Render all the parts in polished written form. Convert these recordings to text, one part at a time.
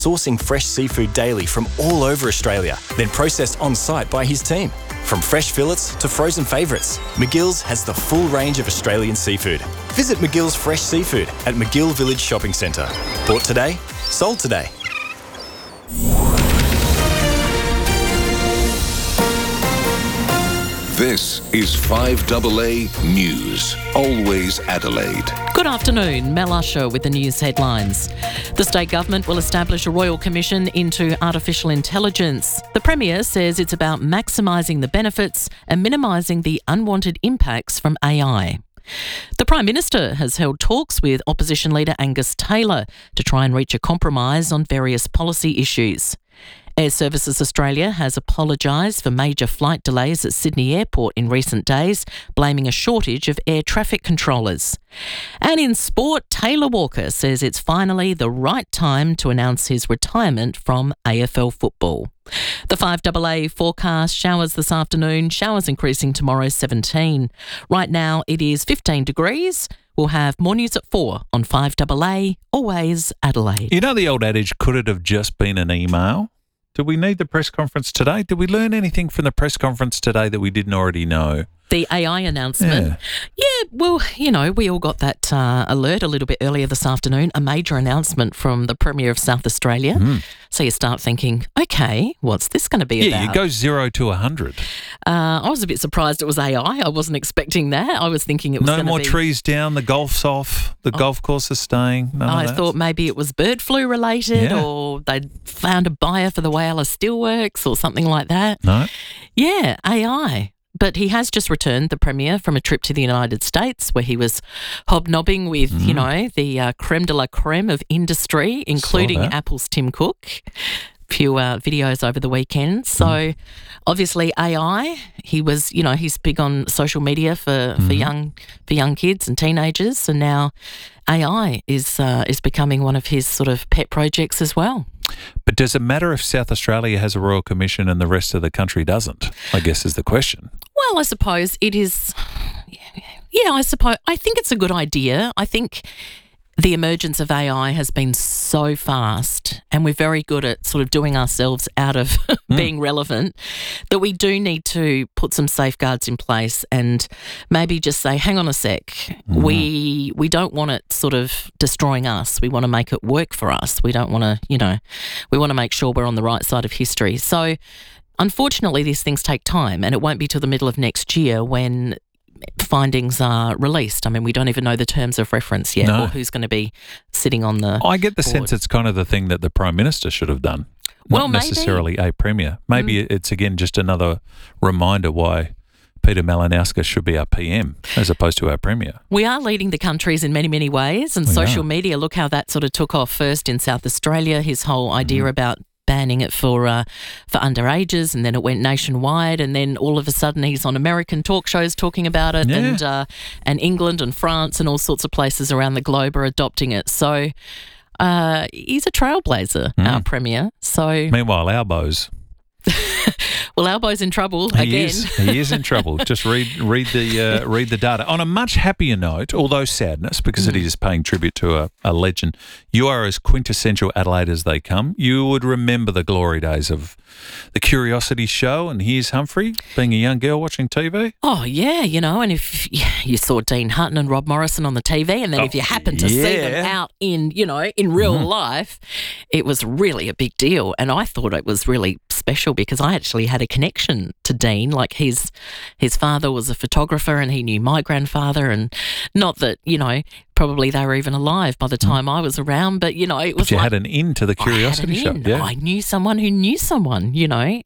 sourcing fresh seafood daily from all over Australia, then processed on-site by his team. From fresh fillets to frozen favourites, McGill's has the full range of Australian seafood. Visit McGill's Fresh Seafood at McGill Village Shopping Centre. Bought today, sold today. This is 5AA News, always Adelaide. Good afternoon, Mel Usher with the news headlines. The state government will establish a royal commission into artificial intelligence. The Premier says it's about maximising the benefits and minimising the unwanted impacts from AI. The Prime Minister has held talks with opposition leader Angus Taylor to try and reach a compromise on various policy issues. Air Services Australia has apologised for major flight delays at Sydney Airport in recent days, blaming a shortage of air traffic controllers. And in sport, Taylor Walker says it's finally the right time to announce his retirement from AFL football. The 5AA forecast: showers this afternoon, showers increasing tomorrow 17. Right now it is 15 degrees. We'll have more news at 4 on 5AA, always Adelaide. You know the old adage, could it have just been an email? Do we need the press conference today? Did we learn anything from the press conference today that we didn't already know? The AI announcement. Yeah, well, you know, we all got that alert a little bit earlier this afternoon, a major announcement from the Premier of South Australia. So you start thinking, okay, what's this going to be about? Yeah, you go 0 to 100. I was a bit surprised it was AI. I wasn't expecting that. I was thinking it was no more trees down, the golf's off, the golf course is staying. I thought maybe it was bird flu related or they'd found a buyer for the Whyalla Steelworks or something like that. No. Yeah, AI. But he has just returned, the Premier, from a trip to the United States where he was hobnobbing with, you know, the creme de la creme of industry, including Apple's Tim Cook. Few videos over the weekend. So obviously AI, he was, you know, he's big on social media for young kids and teenagers. And now AI is becoming one of his sort of pet projects as well. But does it matter if South Australia has a Royal Commission and the rest of the country doesn't, I guess is the question. Well, I suppose it is. Yeah, I suppose. I think it's a good idea. I think the emergence of AI has been so fast and we're very good at sort of doing ourselves out of being relevant that we do need to put some safeguards in place and maybe just say, hang on a sec, we don't want it sort of destroying us. We want to make it work for us. We don't want to, you know, we want to make sure we're on the right side of history. So unfortunately, these things take time and it won't be till the middle of next year when findings are released. I mean, we don't even know the terms of reference yet or who's going to be sitting on the I get the board. sense it's kind of the thing that the Prime Minister should have done, well, not necessarily a Premier. Maybe it's, again, just another reminder why Peter Malinowska should be our PM as opposed to our Premier. We are leading the countries in many, many ways, and social media, look how that sort of took off first in South Australia, his whole idea about banning it for underages, and then it went nationwide, and then all of a sudden he's on American talk shows talking about it, and England and France and all sorts of places around the globe are adopting it. So he's a trailblazer, our Premier. So meanwhile, Albo's. Well, Albo's in trouble again. He is in trouble. Just read the data. On a much happier note, although sadness, because it is paying tribute to a legend, you are as quintessential Adelaide as they come. You would remember the glory days of the Curiosity Show, and here's Humphrey being a young girl watching TV. Oh, yeah, you know, and if you saw Dean Hutton and Rob Morrison on the TV, and then if you happened to see them out in, you know, in real life, it was really a big deal. And I thought it was really special because I actually had a connection to Dean. Like his father was a photographer and he knew my grandfather, and not that, you know, probably they were even alive by the time I was around, but, you know, it was had an in to the Curiosity Show. Yeah. I knew someone who knew someone, you know,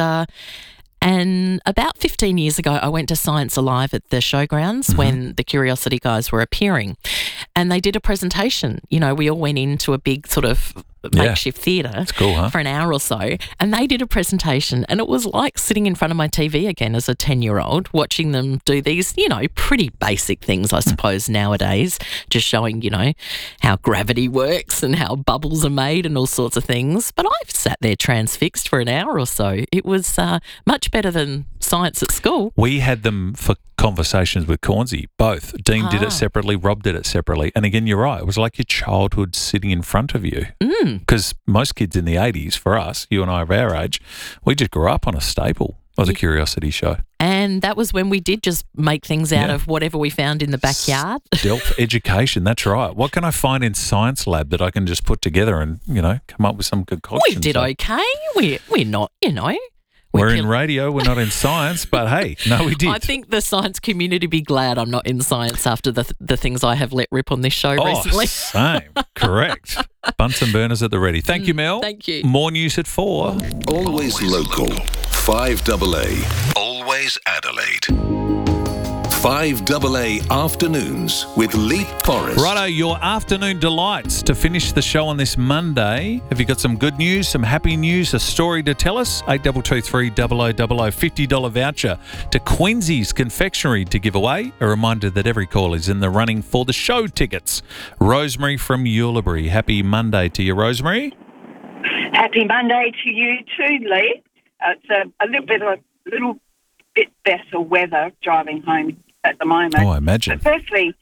and about 15 years ago, I went to Science Alive at the showgrounds when the Curiosity guys were appearing, and they did a presentation. You know, we all went into a big sort of makeshift theatre for an hour or so, and they did a presentation, and it was like sitting in front of my TV again as a 10-year-old, watching them do these, you know, pretty basic things, I suppose, nowadays, just showing, you know, how gravity works and how bubbles are made and all sorts of things. But I've sat there transfixed for an hour or so. It was much better than science at school. We had them for conversations with Cornsey, both. Dean did it separately, Rob did it separately. And again, you're right. It was like your childhood sitting in front of you. Because most kids in the 80s, for us, you and I of our age, we just grew up on a staple of the Curiosity Show. And that was when we did just make things out of whatever we found in the backyard. Stealth education, that's right. What can I find in science lab that I can just put together and, come up with some concoction? We did okay. We're not, We're in radio, we're not in science, but hey, no, we did. I think the science community be glad I'm not in science after the things I have let rip on this show recently. Same. Correct. Bunsen burners at the ready. Thank you, Mel. Thank you. More news at 4. Always local. 5AA. Always Adelaide. 5AA Afternoons with Leap Forest. Righto, your afternoon delights to finish the show on this Monday. Have you got some good news, some happy news, a story to tell us? 8223 0000 $50 voucher to Queensy's Confectionery to give away. A reminder that every call is in the running for the show tickets. Rosemary from Ulibarri. Happy Monday to you, Rosemary. Happy Monday to you too, Lee. It's a little bit better weather driving home at the moment. Oh, I imagine. But firstly,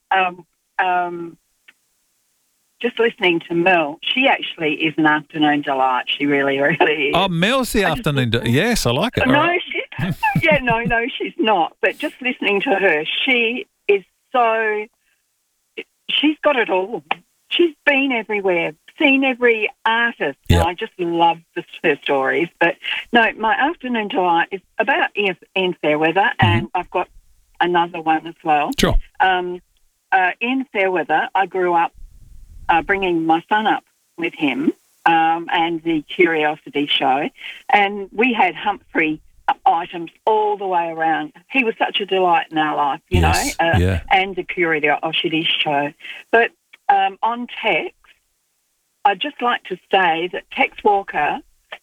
just listening to Mel, she actually is an afternoon delight. She really, really is. Oh, Mel's the afternoon. Yes, I like it. No, All right. she's not. But just listening to her, she is so. She's got it all. She's been everywhere, seen every artist. Yep. And I just love her stories. But no, my afternoon delight is about Ian Fairweather, and I've got another one as well. Sure. In Fairweather, I grew up bringing my son up with him and the Curiosity Show, and we had Humphrey items all the way around. He was such a delight in our life, you know, and the Curiosity Show. But on Tex, I'd just like to say that Tex Walker,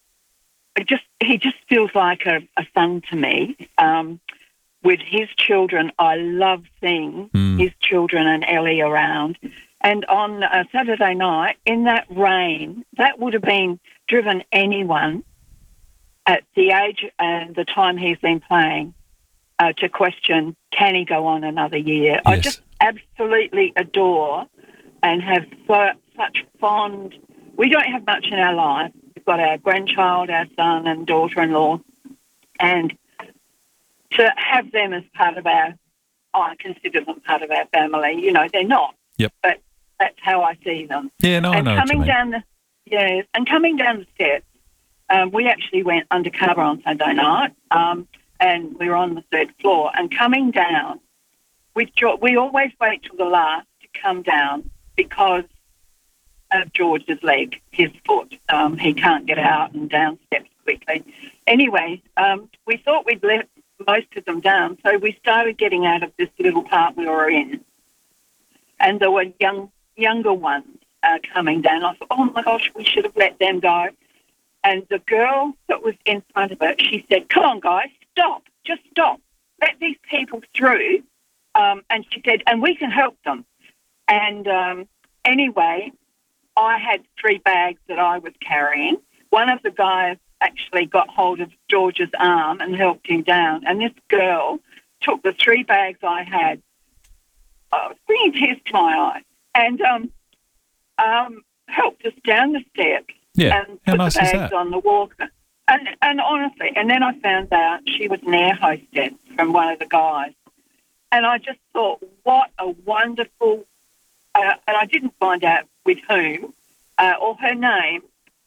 he just feels like a son to me. With his children, I love seeing his children and Ellie around. And on a Saturday night, in that rain, that would have been driven anyone at the age and the time he's been playing to question, can he go on another year? Yes. I just absolutely adore and have such fond... We don't have much in our life. We've got our grandchild, our son and daughter-in-law, and to have them as part of I consider them part of our family. You know, they're not. Yep. But that's how I see them. Yeah, no, I know what you mean. And coming down the steps, we actually went undercover on Sunday night, and we were on the 3rd floor. And coming down, we always wait till the last to come down because of George's leg, his foot. He can't get out and down steps quickly. Anyway, we thought we'd let most of them down, so we started getting out of this little part we were in. And there were younger ones coming down. I thought, oh, my gosh, we should have let them go. And the girl that was in front of it, she said, come on, guys, stop, just stop. Let these people through. And she said, and we can help them. And anyway, I had 3 bags that I was carrying. One of the guys actually got hold of George's arm and helped him down. And this girl took the 3 bags I had. I was bringing tears to my eyes, and helped us down the steps and put the bags on the walker. And honestly, and then I found out she was an air hostess from one of the guys. And I just thought, what a wonderful, and I didn't find out with whom or her name,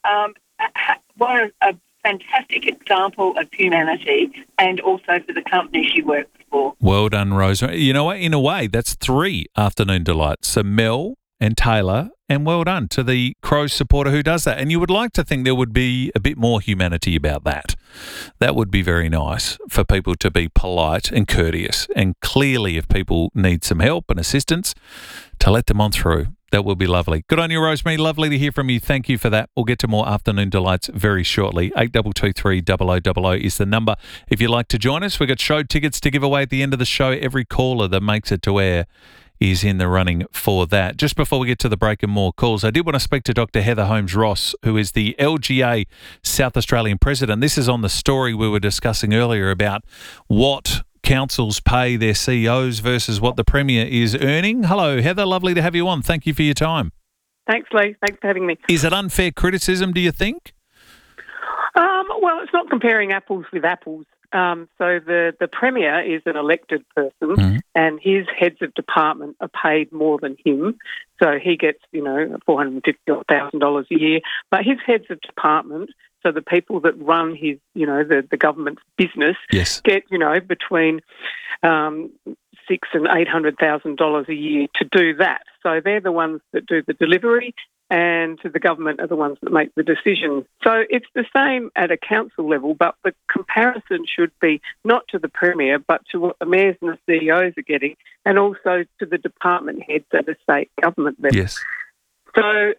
what a fantastic example of humanity and also for the company she works for. Well done, Rosemary. You know what? In a way, that's 3 afternoon delights. So Mel and Taylor, and well done to the Crows supporter who does that. And you would like to think there would be a bit more humanity about that. That would be very nice for people to be polite and courteous. And clearly, if people need some help and assistance, to let them on through. That will be lovely. Good on you, Rosemary. Lovely to hear from you. Thank you for that. We'll get to more afternoon delights very shortly. 8223 0000 is the number. If you'd like to join us, we've got show tickets to give away at the end of the show. Every caller that makes it to air is in the running for that. Just before we get to the break and more calls, I did want to speak to Dr. Heather Holmes-Ross, who is the LGA South Australian President. This is on the story we were discussing earlier about what councils pay their CEOs versus what the Premier is earning. Hello, Heather. Lovely to have you on. Thank you for your time. Thanks, Lee. Thanks for having me. Is it unfair criticism, do you think? Well, it's not comparing apples with apples. So the Premier is an elected person and his heads of department are paid more than him. So he gets, $450,000 a year. But his heads of department, so the people that run his, the government's business, get, between $600,000 and $800,000 a year to do that. So they're the ones that do the delivery, and the government are the ones that make the decision. So it's the same at a council level, but the comparison should be not to the Premier, but to what the mayors and the CEOs are getting, and also to the department heads at the state government level. Yes. So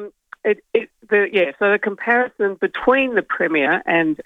the comparison between the Premier and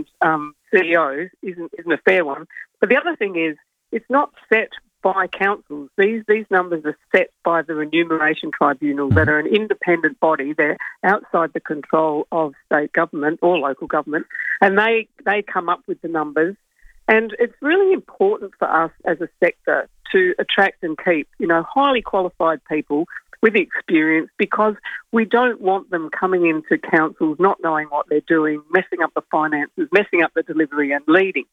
CEOs isn't a fair one. But the other thing is, it's not set by councils. These numbers are set by the Remuneration Tribunal that are an independent body. They're outside the control of state government or local government, and they come up with the numbers. And it's really important for us as a sector to attract and keep, highly qualified people with experience, because we don't want them coming into councils not knowing what they're doing, messing up the finances, messing up the delivery and leaving.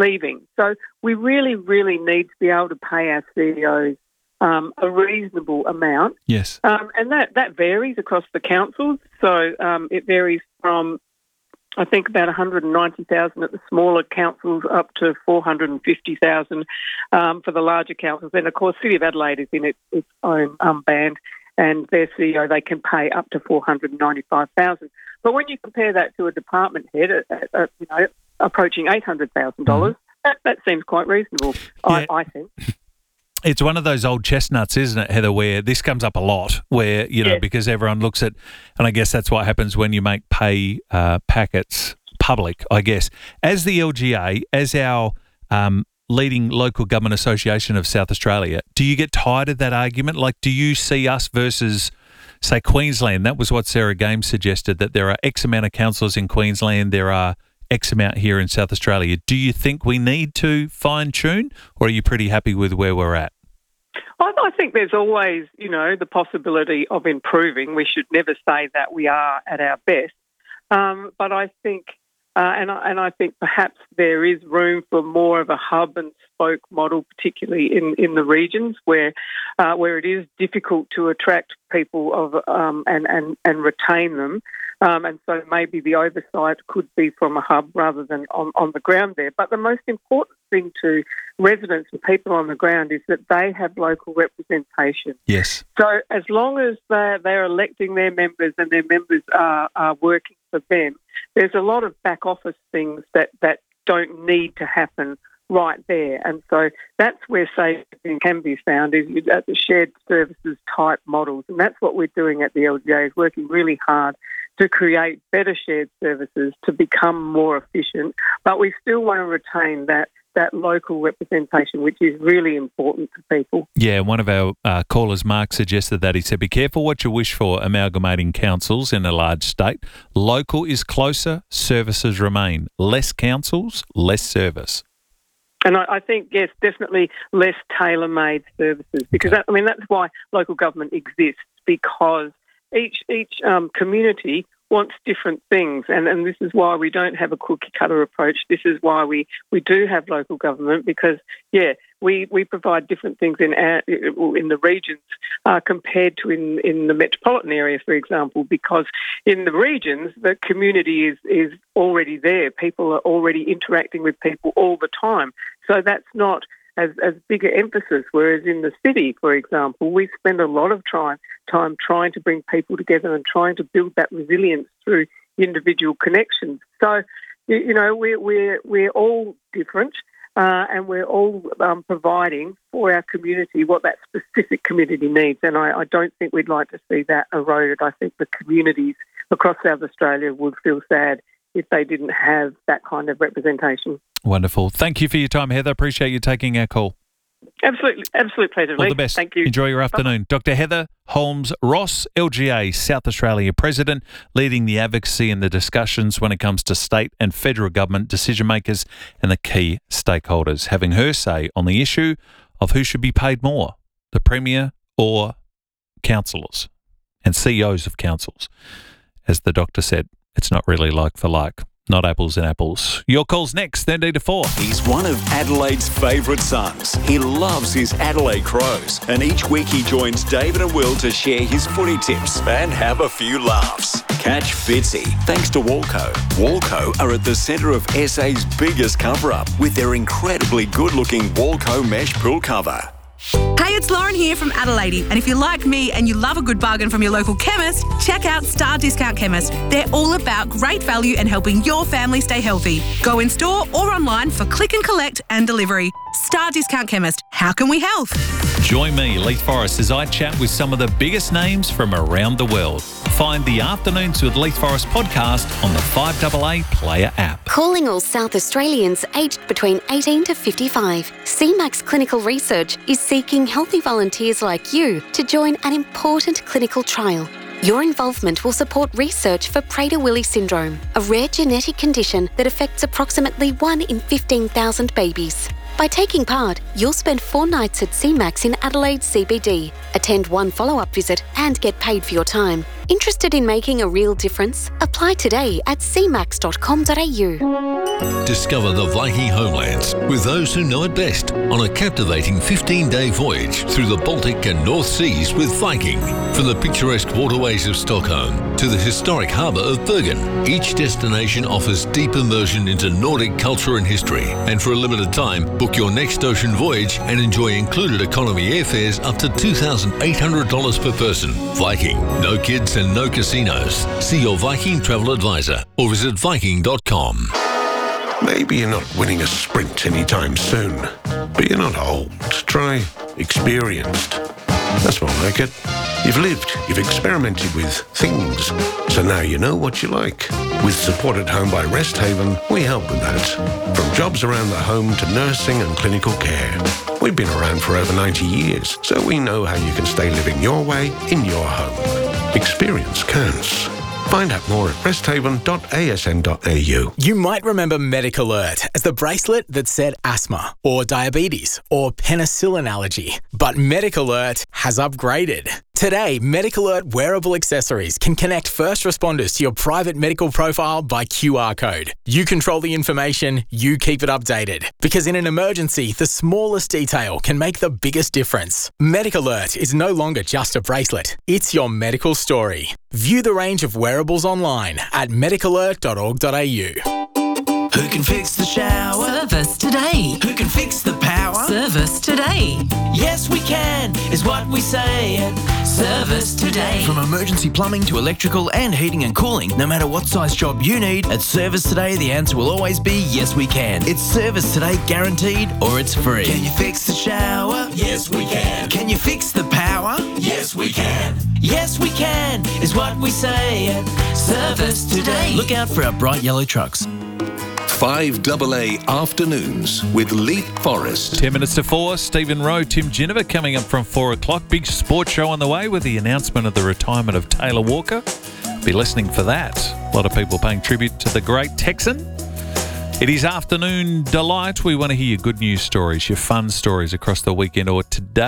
So we really, really need to be able to pay our CEOs a reasonable amount. Yes. And that varies across the councils. So it varies from, I think, about $190,000 at the smaller councils up to $450,000 for the larger councils. And, of course, City of Adelaide is in its own band, and their CEO, they can pay up to $495,000. But when you compare that to a department head at approaching $800,000, that seems quite reasonable, Yeah. I think. It's one of those old chestnuts, isn't it, Heather, where this comes up a lot, where, because everyone looks at, and I guess that's what happens when you make pay packets public, I guess. As the LGA, as our leading local government association of South Australia, do you get tired of that argument? Like, do you see us versus, say, Queensland? That was what Sarah Games suggested, that there are X amount of councillors in Queensland, there are X amount here in South Australia. Do you think we need to fine-tune, or are you pretty happy with where we're at? I think there's always, the possibility of improving. We should never say that we are at our best. But I think, and I think perhaps there is room for more of a hub and spoke model, particularly in the regions where it is difficult to attract people and retain them. And so maybe the oversight could be from a hub rather than on the ground there. But the most important thing to residents and people on the ground is that they have local representation. Yes. So as long as they're electing their members and their members are working for them, there's a lot of back office things that don't need to happen right there. And so that's where saving can be found, is at the shared services type models. And that's what we're doing at the LGA, is working really hard to create better shared services to become more efficient. But we still want to retain that local representation, which is really important to people. Yeah, one of our callers, Mark, suggested that. He said, be careful what you wish for amalgamating councils in a large state. Local is closer, services remain. Less councils, less service. And I think, yes, definitely less tailor-made services, because that's why local government exists, because each community wants different things, and this is why we don't have a cookie-cutter approach. This is why we do have local government, because, we provide different things in the regions compared to in the metropolitan area, for example, because in the regions, the community is already there. People are already interacting with people all the time. So that's not as big an emphasis, whereas in the city, for example, we spend a lot of time trying to bring people together and trying to build that resilience through individual connections. So, we're all different, and we're all providing for our community what that specific community needs. And I don't think we'd like to see that eroded. I think the communities across South Australia would feel sad if they didn't have that kind of representation. Wonderful. Thank you for your time, Heather. Appreciate you taking our call. Absolutely. Absolute pleasure, Lee. All the best. Thank you. Enjoy your afternoon. Dr. Heather Holmes-Ross, LGA South Australia President, leading the advocacy and the discussions when it comes to state and federal government decision makers and the key stakeholders, having her say on the issue of who should be paid more, the Premier or councillors. and CEOs of councils. As the doctor said, it's not really like for like. Not apples and apples. Your call's next, 13 to 4. He's one of Adelaide's favourite sons. He loves his Adelaide Crows, and each week he joins David and Will to share his footy tips and have a few laughs. Catch Fitzy, thanks to Walco. Walco are at the centre of SA's biggest cover-up with their incredibly good-looking Walco mesh pool cover. Hey, it's Lauren here from Adelaide, and if you're like me and you love a good bargain from your local chemist, check out Star Discount Chemist. They're all about great value and helping your family stay healthy. Go in store or online for click and collect and delivery. Star Discount Chemist. How can we help? Join me, Leith Forrest, as I chat with some of the biggest names from around the world. Find the Afternoons with Leith Forrest podcast on the 5AA Player app. Calling all South Australians aged between 18 to 55. CMAX Clinical Research is seeking healthy volunteers like you to join an important clinical trial. Your involvement will support research for Prader-Willi syndrome, a rare genetic condition that affects approximately 1 in 15,000 babies. By taking part, you'll spend 4 nights at CMAX in Adelaide CBD, attend 1 follow-up visit and get paid for your time. Interested in making a real difference? Apply today at cmax.com.au. Discover the Viking homelands with those who know it best on a captivating 15-day voyage through the Baltic and North Seas with Viking. From the picturesque waterways of Stockholm to the historic harbour of Bergen, each destination offers deep immersion into Nordic culture and history. And for a limited time, book your next ocean voyage and enjoy included economy airfares up to $2,800 per person. Viking, no kids and no casinos. See your Viking travel advisor or visit Viking.com. Maybe you're not winning a sprint anytime soon, but you're not old. Try experienced. That's more like it. You've lived, you've experimented with things, so now you know what you like. With Support at Home by Rest Haven, we help with that. From jobs around the home to nursing and clinical care. We've been around for over 90 years, so we know how you can stay living your way in your home. Experience counts. Find out more at resthaven.asn.au. You might remember MedicAlert as the bracelet that said asthma or diabetes or penicillin allergy. But MedicAlert has upgraded. Today, MedicAlert wearable accessories can connect first responders to your private medical profile by QR code. You control the information, you keep it updated. Because in an emergency, the smallest detail can make the biggest difference. MedicAlert is no longer just a bracelet. It's your medical story. View the range of wearables online at medicalert.org.au. Who can fix the shower? Service today. Who can fix the power? Service today. Yes, we can, is what we say at Service Today. From emergency plumbing to electrical and heating and cooling, no matter what size job you need, at Service Today, the answer will always be yes, we can. It's Service Today guaranteed or it's free. Can you fix the shower? Yes, we can. Can you fix the power? Yes, we can. Yes, we can, is what we say at Service Today. Look out for our bright yellow trucks. 5AA Afternoons with Leith Forrest. 10 minutes to 4. Stephen Rowe, Tim Ginniver coming up from 4 o'clock. Big sports show on the way with the announcement of the retirement of Taylor Walker. Be listening for that. A lot of people paying tribute to the great Texan. It is Afternoon Delight. We want to hear your good news stories, your fun stories across the weekend or today.